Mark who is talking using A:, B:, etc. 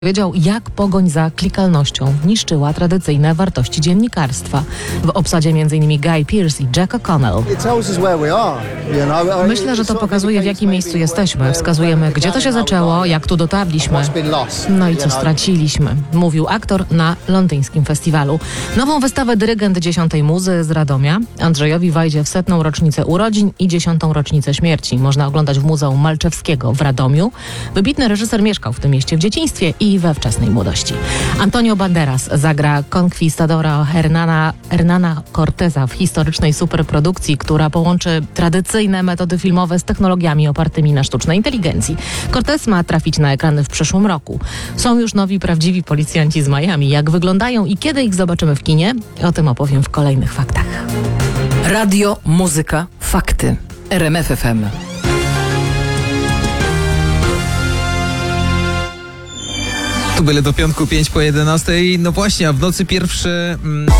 A: Powiedział, jak pogoń za klikalnością niszczyła tradycyjne wartości dziennikarstwa. W obsadzie m.in. Guy Pearce i Jack O'Connell. Myślę, że to pokazuje, w jakim miejscu jesteśmy. Wskazujemy, gdzie to się zaczęło, jak tu dotarliśmy. No i co straciliśmy, mówił aktor na londyńskim festiwalu. Nową wystawę Dyrygent 10. Muzy z Radomia Andrzejowi Wajdzie w 100. rocznicę urodzin i 10. rocznicę śmierci można oglądać w Muzeum Malczewskiego w Radomiu. Wybitny reżyser mieszkał w tym mieście w dzieciństwie i we wczesnej młodości. Antonio Banderas zagra konkwistadora Hernana Corteza w historycznej superprodukcji, która połączy tradycyjne metody filmowe z technologiami opartymi na sztucznej inteligencji. Cortez ma trafić na ekrany w przyszłym roku. Są już nowi, prawdziwi policjanci z Miami. Jak wyglądają i kiedy ich zobaczymy w kinie? O tym opowiem w kolejnych faktach.
B: Radio, muzyka, fakty. RMF FM.
C: Tu byle do piątku 5 po 11. No właśnie, a w nocy pierwsze...